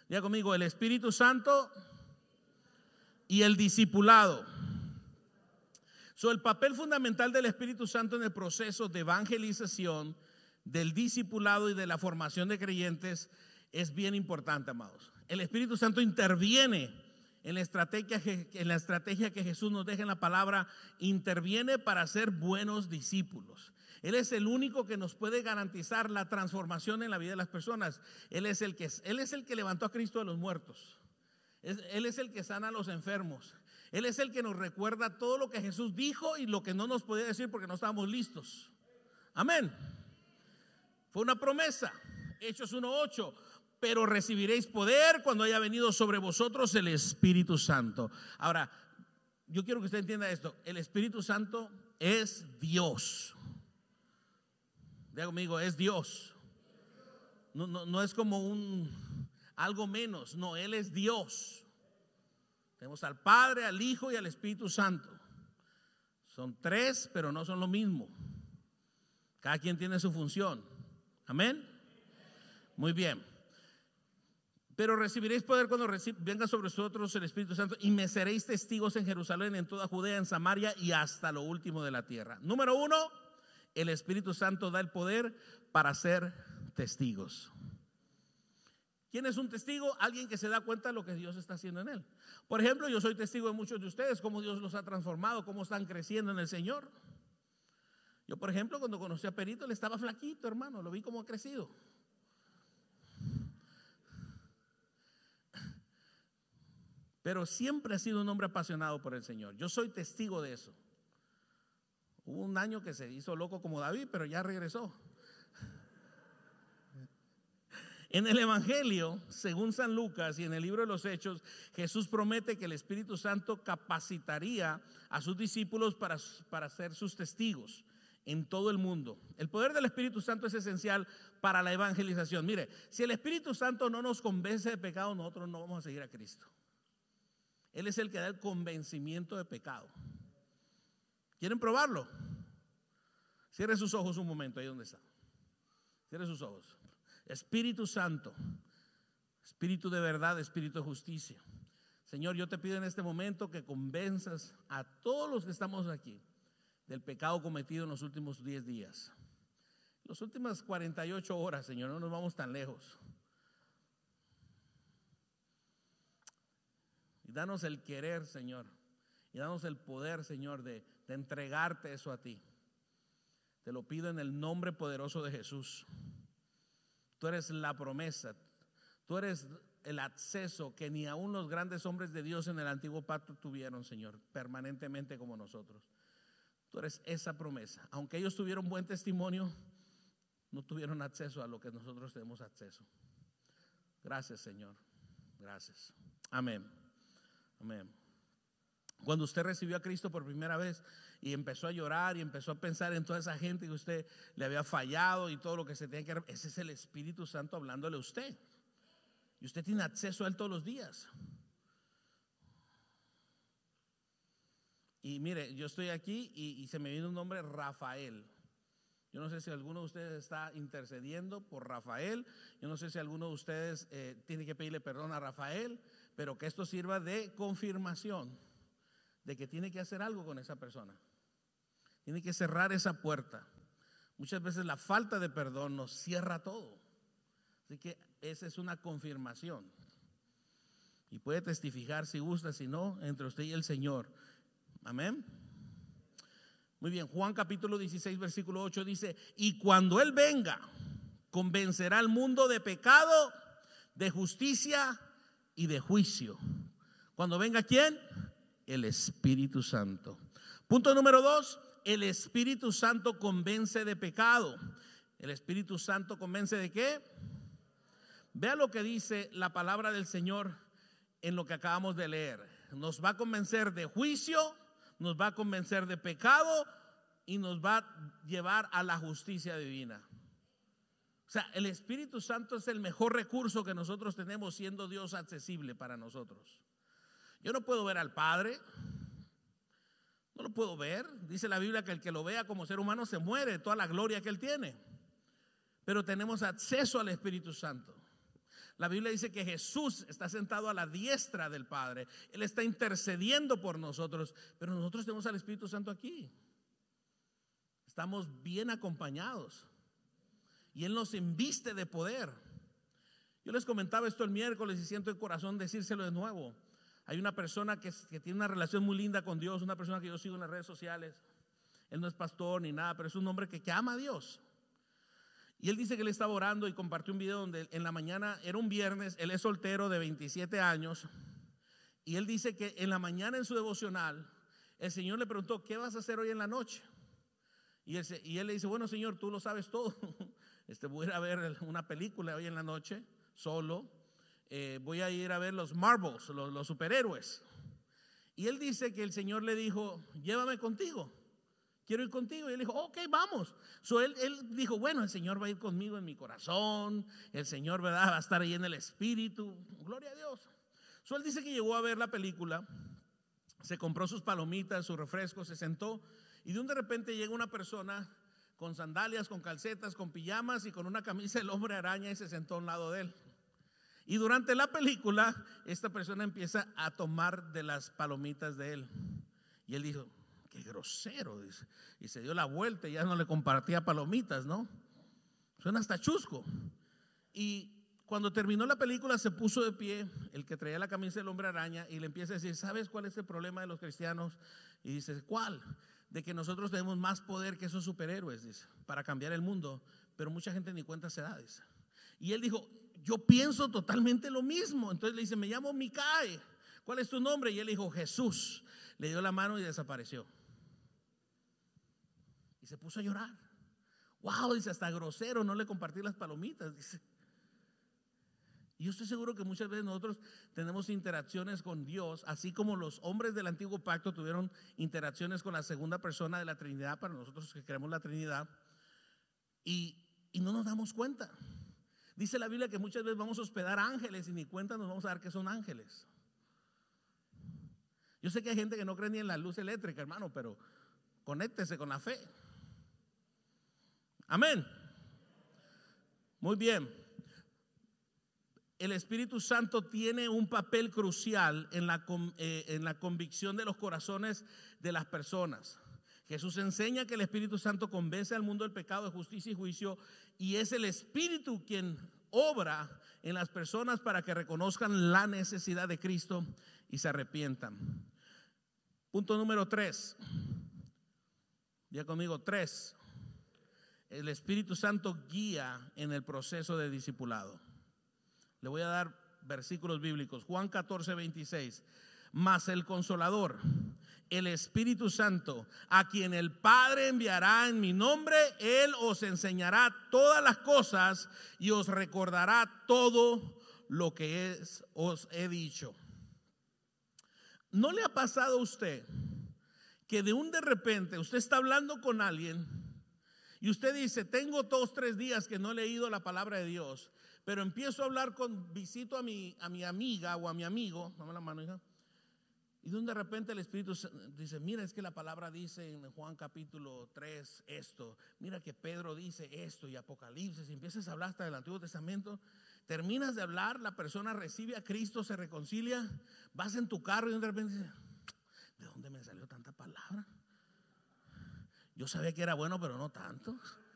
Diga conmigo, el Espíritu Santo y el discipulado. El papel fundamental del Espíritu Santo en el proceso de evangelización, del discipulado y de la formación de creyentes es bien importante, amados. El Espíritu Santo interviene en la estrategia que Jesús nos deja en la palabra, interviene para ser buenos discípulos. Él es el único que nos puede garantizar la transformación en la vida de las personas. Él es el que levantó a Cristo de los muertos. Él es el que sana a los enfermos. Él es el que nos recuerda todo lo que Jesús dijo y lo que no nos podía decir porque no estábamos listos. Amén. Fue una promesa. Hechos 1:8. Pero recibiréis poder cuando haya venido sobre vosotros el Espíritu Santo. Ahora, yo quiero que usted entienda esto. El Espíritu Santo es Dios. Diga conmigo, es Dios. No es como algo menos. No, Él es Dios. Tenemos al Padre, al Hijo y al Espíritu Santo. Son tres, pero no son lo mismo. Cada quien tiene su función. Amén. Muy bien. Pero recibiréis poder cuando venga sobre vosotros el Espíritu Santo y me seréis testigos en Jerusalén, en toda Judea, en Samaria y hasta lo último de la tierra. Número 1, el Espíritu Santo da el poder para ser testigos. ¿Quién es un testigo? Alguien que se da cuenta de lo que Dios está haciendo en él. Por ejemplo, yo soy testigo de muchos de ustedes, cómo Dios los ha transformado, cómo están creciendo en el Señor. Yo, por ejemplo, cuando conocí a Perito, él estaba flaquito, hermano, lo vi cómo ha crecido. Pero siempre ha sido un hombre apasionado por el Señor. Yo soy testigo de eso. Hubo un año que se hizo loco como David, pero ya regresó. En el Evangelio, según San Lucas y en el libro de los Hechos, Jesús promete que el Espíritu Santo capacitaría a sus discípulos para ser sus testigos en todo el mundo. El poder del Espíritu Santo es esencial para la evangelización. Mire, si el Espíritu Santo no nos convence de pecado, nosotros no vamos a seguir a Cristo. Él es el que da el convencimiento de pecado. ¿Quieren probarlo? Cierre sus ojos un momento, ahí donde está. Cierre sus ojos. Espíritu Santo, Espíritu de verdad, Espíritu de justicia. Señor, yo te pido en este momento que convenzas a todos los que estamos aquí del pecado cometido en los últimos 10 días. Las últimas 48 horas, Señor, no nos vamos tan lejos. Y danos el querer, Señor, y danos el poder, Señor, de entregarte eso a ti. Te lo pido en el nombre poderoso de Jesús. Tú eres la promesa, tú eres el acceso que ni aún los grandes hombres de Dios en el antiguo pacto tuvieron, Señor, permanentemente como nosotros. Tú eres esa promesa. Aunque ellos tuvieron buen testimonio, no tuvieron acceso a lo que nosotros tenemos acceso. Gracias, Señor. Gracias. Amén. Amén. Cuando usted recibió a Cristo por primera vez y empezó a llorar y empezó a pensar en toda esa gente que usted le había fallado y todo lo que se tenía que, ese es el Espíritu Santo hablándole a usted. Y usted tiene acceso a Él todos los días. Y mire, yo estoy aquí y se me viene un nombre, Rafael. Yo no sé si alguno de ustedes está intercediendo por Rafael. Yo no sé si alguno de ustedes tiene que pedirle perdón a Rafael, pero que esto sirva de confirmación de que tiene que hacer algo con esa persona. Tiene que cerrar esa puerta. Muchas veces la falta de perdón nos cierra todo. Así que esa es una confirmación. Y puede testificar si gusta, si no, entre usted y el Señor. Amén. Muy bien, Juan capítulo 16 versículo 8 dice: y cuando Él venga, convencerá al mundo de pecado, de justicia y de juicio. Cuando venga, ¿quién? El Espíritu Santo. Punto número 2, el Espíritu Santo convence de pecado. ¿El Espíritu Santo convence de qué? Vea lo que dice la palabra del Señor en lo que acabamos de leer. Nos va a convencer de juicio, nos va a convencer de pecado y nos va a llevar a la justicia divina. O sea, el Espíritu Santo es el mejor recurso que nosotros tenemos, siendo Dios accesible para nosotros. Yo no puedo ver al Padre, no lo puedo ver. Dice la Biblia que el que lo vea como ser humano se muere de toda la gloria que Él tiene. Pero tenemos acceso al Espíritu Santo. La Biblia dice que Jesús está sentado a la diestra del Padre. Él está intercediendo por nosotros, pero nosotros tenemos al Espíritu Santo aquí. Estamos bien acompañados y Él nos inviste de poder. Yo les comentaba esto el miércoles y siento el corazón decírselo de nuevo. Hay una persona que tiene una relación muy linda con Dios, una persona que yo sigo en las redes sociales. Él no es pastor ni nada, pero es un hombre que ama a Dios. Y él dice que él estaba orando y compartió un video donde en la mañana, era un viernes, él es soltero de 27 años. Y él dice que en la mañana en su devocional, el Señor le preguntó: ¿qué vas a hacer hoy en la noche? Y él le dice: bueno, Señor, tú lo sabes todo. Voy a ir a ver una película hoy en la noche, solo. Voy a ir a ver los Marvels, los superhéroes. Y él dice que el Señor le dijo: llévame contigo, quiero ir contigo. Y él dijo: ok, vamos. Él dijo: bueno, el Señor va a ir conmigo en mi corazón, el Señor, ¿verdad?, va a estar ahí en el Espíritu, gloria a Dios. Él dice que llegó a ver la película, se compró sus palomitas, su refresco, se sentó, y de repente llega una persona con sandalias, con calcetas, con pijamas y con una camisa del Hombre Araña, y se sentó a un lado de él. Y durante la película, esta persona empieza a tomar de las palomitas de él. Y él dijo: qué grosero, dice. Y se dio la vuelta y ya no le compartía palomitas, ¿no? Suena hasta chusco. Y cuando terminó la película, se puso de pie el que traía la camisa del Hombre Araña y le empieza a decir: ¿sabes cuál es el problema de los cristianos? Y dice: ¿cuál? De que nosotros tenemos más poder que esos superhéroes, dice, para cambiar el mundo, pero mucha gente ni cuenta se da, dice. Y él dijo: yo pienso totalmente lo mismo. Entonces le dice: me llamo Micae, ¿cuál es tu nombre? Y él dijo: Jesús. Le dio la mano y desapareció. Y se puso a llorar. Wow, dice, hasta grosero, no le compartí las palomitas, dice. Y yo estoy seguro que muchas veces nosotros tenemos interacciones con Dios, así como los hombres del antiguo pacto tuvieron interacciones con la segunda persona de la Trinidad, para nosotros que creemos la Trinidad, y no nos damos cuenta. Dice la Biblia que muchas veces vamos a hospedar ángeles y ni cuenta nos vamos a dar que son ángeles. Yo sé que hay gente que no cree ni en la luz eléctrica, hermano, pero conéctese con la fe. Amén. Muy bien. El Espíritu Santo tiene un papel crucial en la convicción de los corazones de las personas. Jesús enseña que el Espíritu Santo convence al mundo del pecado, de justicia y juicio, y es el Espíritu quien obra en las personas para que reconozcan la necesidad de Cristo y se arrepientan. Punto número 3. Diga conmigo: 3. El Espíritu Santo guía en el proceso de discipulado. Le voy a dar versículos bíblicos. Juan 14:26. Mas el Consolador, el Espíritu Santo, a quien el Padre enviará en mi nombre, Él os enseñará todas las cosas y os recordará todo lo que os he dicho. ¿No le ha pasado a usted que de repente usted está hablando con alguien y usted dice: tengo 2 o 3 días que no he leído la palabra de Dios, pero empiezo a hablar visito a mi amiga o a mi amigo, dame la mano, hija, y de repente el Espíritu dice: mira, es que la palabra dice en Juan capítulo 3 esto, mira que Pedro dice esto, y Apocalipsis, y empiezas a hablar hasta del Antiguo Testamento. Terminas de hablar, la persona recibe a Cristo, se reconcilia, vas en tu carro y de repente dices: ¿de dónde me salió tanta palabra? Yo sabía que era bueno, pero no tanto.